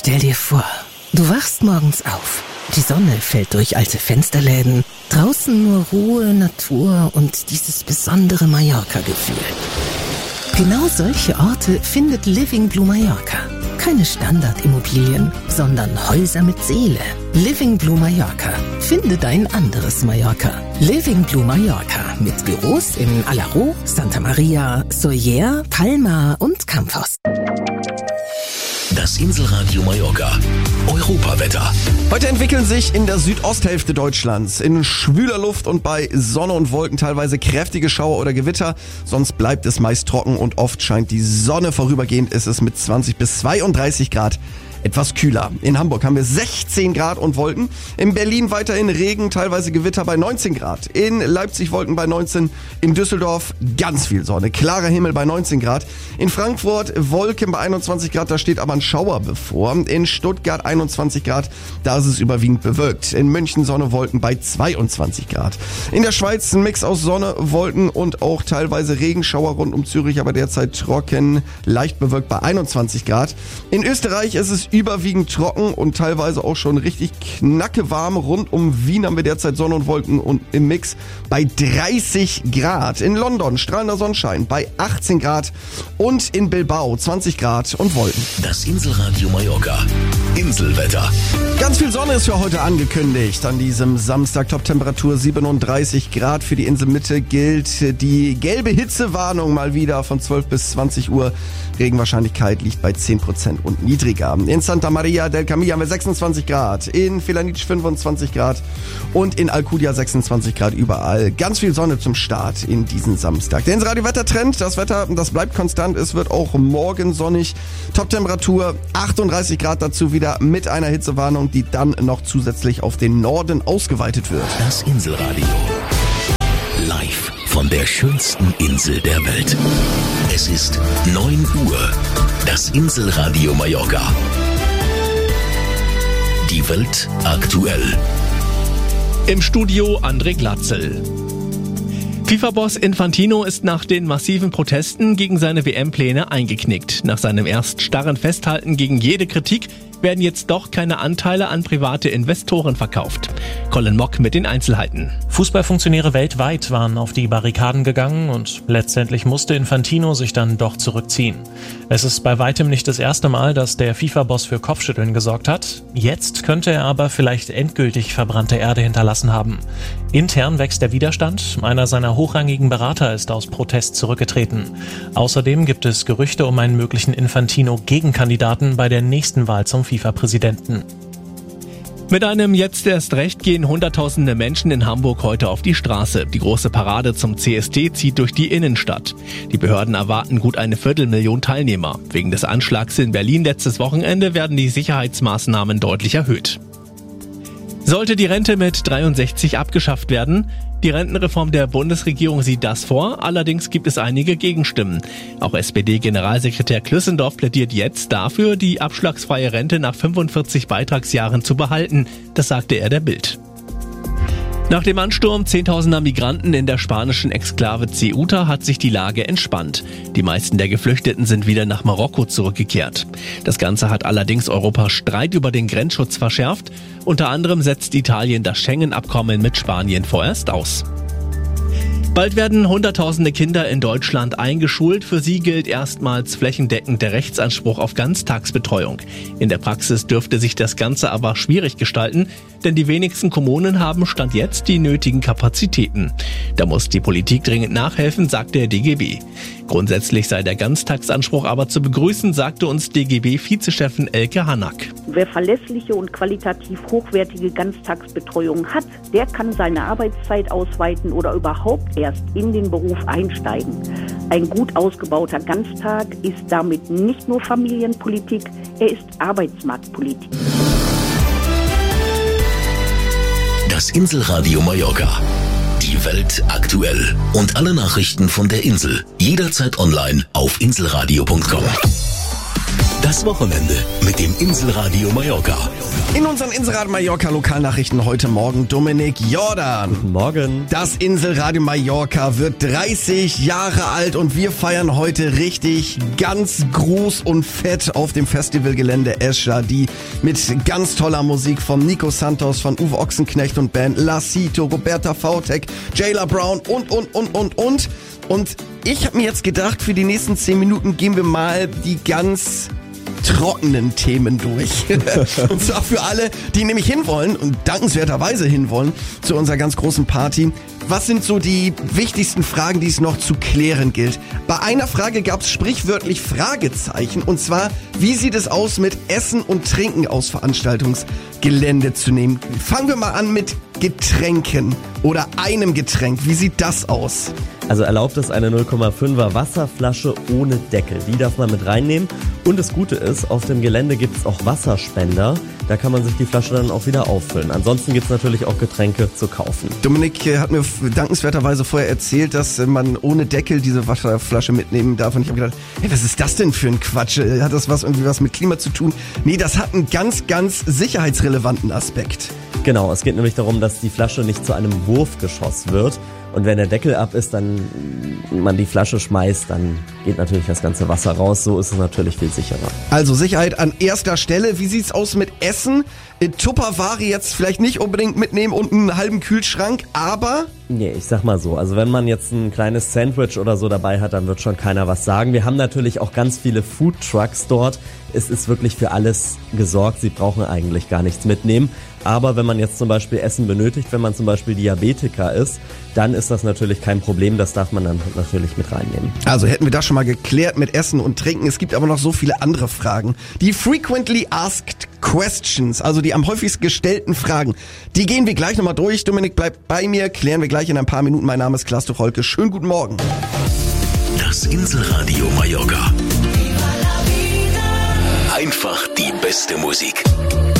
Stell dir vor, du wachst morgens auf. Die Sonne fällt durch alte Fensterläden. Draußen nur Ruhe, Natur und dieses besondere Mallorca-Gefühl. Genau solche Orte findet Living Blue Mallorca. Keine Standardimmobilien, sondern Häuser mit Seele. Living Blue Mallorca. Finde dein anderes Mallorca. Living Blue Mallorca mit Büros in Alaró, Santa Maria, Sóller, Palma und Campos. Das Inselradio Mallorca. Europawetter. Heute entwickeln sich in der Südosthälfte Deutschlands in schwüler Luft und bei Sonne und Wolken teilweise kräftige Schauer oder Gewitter. Sonst bleibt es meist trocken und oft scheint die Sonne. Vorübergehend ist es mit 20 bis 32 Grad etwas kühler. In Hamburg haben wir 16 Grad und Wolken. In Berlin weiterhin Regen, teilweise Gewitter bei 19 Grad. In Leipzig Wolken bei 19. In Düsseldorf ganz viel Sonne. Klarer Himmel bei 19 Grad. In Frankfurt Wolken bei 21 Grad, da steht aber ein Schauer bevor. In Stuttgart 21 Grad, da ist es überwiegend bewölkt. In München Sonne, Wolken bei 22 Grad. In der Schweiz ein Mix aus Sonne, Wolken und auch teilweise Regenschauer rund um Zürich, aber derzeit trocken, leicht bewölkt bei 21 Grad. In Österreich ist es überwiegend trocken und teilweise auch schon richtig knackewarm. Rund um Wien haben wir derzeit Sonne und Wolken und im Mix bei 30 Grad. In London strahlender Sonnenschein bei 18 Grad und in Bilbao 20 Grad und Wolken. Das Inselradio Mallorca. Inselwetter. Ganz viel Sonne ist für heute angekündigt. An diesem Samstag Top-Temperatur 37 Grad. Für die Inselmitte gilt die gelbe Hitzewarnung mal wieder von 12 bis 20 Uhr. Regenwahrscheinlichkeit liegt bei 10% und niedriger. In Santa Maria del Camí haben wir 26 Grad, in Felanitsch 25 Grad und in Alcudia 26 Grad überall. Ganz viel Sonne zum Start in diesen Samstag. Der Inselradio-Wettertrend, das Wetter, das bleibt konstant. Es wird auch morgen sonnig. Top-Temperatur 38 Grad, dazu wieder mit einer Hitzewarnung, die dann noch zusätzlich auf den Norden ausgeweitet wird. Das Inselradio. Live von der schönsten Insel der Welt. Es ist 9 Uhr. Das Inselradio Mallorca. Die Welt aktuell. Im Studio André Glatzel. FIFA-Boss Infantino ist nach den massiven Protesten gegen seine WM-Pläne eingeknickt. Nach seinem erst starren Festhalten gegen jede Kritik werden jetzt doch keine Anteile an private Investoren verkauft. Colin Mock mit den Einzelheiten. Fußballfunktionäre weltweit waren auf die Barrikaden gegangen und letztendlich musste Infantino sich dann doch zurückziehen. Es ist bei weitem nicht das erste Mal, dass der FIFA-Boss für Kopfschütteln gesorgt hat. Jetzt könnte er aber vielleicht endgültig verbrannte Erde hinterlassen haben. Intern wächst der Widerstand. Einer seiner hochrangigen Berater ist aus Protest zurückgetreten. Außerdem gibt es Gerüchte um einen möglichen Infantino-Gegenkandidaten bei der nächsten Wahl zum FIFA-Präsidenten. Mit einem Jetzt erst recht gehen Hunderttausende Menschen in Hamburg heute auf die Straße. Die große Parade zum CSD zieht durch die Innenstadt. Die Behörden erwarten gut 250.000 Teilnehmer. Wegen des Anschlags in Berlin letztes Wochenende werden die Sicherheitsmaßnahmen deutlich erhöht. Sollte die Rente mit 63 abgeschafft werden? Die Rentenreform der Bundesregierung sieht das vor, allerdings gibt es einige Gegenstimmen. Auch SPD-Generalsekretär Klüssendorf plädiert jetzt dafür, die abschlagsfreie Rente nach 45 Beitragsjahren zu behalten. Das sagte er der Bild. Nach dem Ansturm 10.000er Migranten in der spanischen Exklave Ceuta hat sich die Lage entspannt. Die meisten der Geflüchteten sind wieder nach Marokko zurückgekehrt. Das Ganze hat allerdings Europas Streit über den Grenzschutz verschärft. Unter anderem setzt Italien das Schengen-Abkommen mit Spanien vorerst aus. Bald werden Hunderttausende Kinder in Deutschland eingeschult. Für sie gilt erstmals flächendeckend der Rechtsanspruch auf Ganztagsbetreuung. In der Praxis dürfte sich das Ganze aber schwierig gestalten, denn die wenigsten Kommunen haben Stand jetzt die nötigen Kapazitäten. Da muss die Politik dringend nachhelfen, sagt der DGB. Grundsätzlich sei der Ganztagsanspruch aber zu begrüßen, sagte uns DGB-Vizechefin Elke Hanack. Wer verlässliche und qualitativ hochwertige Ganztagsbetreuung hat, der kann seine Arbeitszeit ausweiten oder überhaupt erst in den Beruf einsteigen. Ein gut ausgebauter Ganztag ist damit nicht nur Familienpolitik, er ist Arbeitsmarktpolitik. Das Inselradio Mallorca. Die Welt aktuell. Und alle Nachrichten von der Insel. Jederzeit online auf inselradio.com. Das Wochenende mit dem Inselradio Mallorca. In unseren Inselradio Mallorca Lokalnachrichten heute Morgen Dominik Jordan. Guten Morgen. Das Inselradio Mallorca wird 30 Jahre alt und wir feiern heute richtig ganz groß und fett auf dem Festivalgelände Eschadi mit ganz toller Musik von Nico Santos, von Uwe Ochsenknecht und Band, Lacito, Roberta Vautek, Jayla Brown und. Und ich habe mir jetzt gedacht, für die nächsten 10 Minuten gehen wir mal die ganz trockenen Themen durch. Und zwar für alle, die nämlich hinwollen und dankenswerterweise hinwollen zu unserer ganz großen Party. Was sind so die wichtigsten Fragen, die es noch zu klären gilt? Bei einer Frage gab es sprichwörtlich Fragezeichen. Und zwar, wie sieht es aus mit Essen und Trinken aus Veranstaltungsgelände zu nehmen? Fangen wir mal an mit Getränken oder einem Getränk. Wie sieht das aus? Also erlaubt ist eine 0,5er Wasserflasche ohne Deckel. Die darf man mit reinnehmen. Und das Gute ist, auf dem Gelände gibt es auch Wasserspender. Da kann man sich die Flasche dann auch wieder auffüllen. Ansonsten gibt es natürlich auch Getränke zu kaufen. Dominik hat mir dankenswerterweise vorher erzählt, dass man ohne Deckel diese Wasserflasche mitnehmen darf. Und ich habe gedacht, hey, was ist das denn für ein Quatsch? Hat das irgendwie was mit Klima zu tun? Nee, das hat einen ganz, ganz sicherheitsrelevanten Aspekt. Genau, es geht nämlich darum, dass die Flasche nicht zu einem Wurfgeschoss wird. Und wenn der Deckel ab ist, dann man die Flasche schmeißt, dann geht natürlich das ganze Wasser raus. So ist es natürlich viel sicherer. Also Sicherheit an erster Stelle. Wie sieht's aus mit Essen? Tupperware jetzt vielleicht nicht unbedingt mitnehmen und einen halben Kühlschrank, aber... Nee, ich sag mal so, also wenn man jetzt ein kleines Sandwich oder so dabei hat, dann wird schon keiner was sagen. Wir haben natürlich auch ganz viele Foodtrucks dort. Es ist wirklich für alles gesorgt. Sie brauchen eigentlich gar nichts mitnehmen. Aber wenn man jetzt zum Beispiel Essen benötigt, wenn man zum Beispiel Diabetiker ist, dann ist das natürlich kein Problem. Das darf man dann natürlich mit reinnehmen. Also hätten wir das schon mal geklärt mit Essen und Trinken. Es gibt aber noch so viele andere Fragen. Die Frequently Asked Questions, also die am häufigsten gestellten Fragen, die gehen wir gleich nochmal durch. Dominik bleibt bei mir, klären wir gleich in ein paar Minuten. Mein Name ist Klaas Tucholke. Schönen guten Morgen. Das Inselradio Mallorca. Einfach die beste Musik.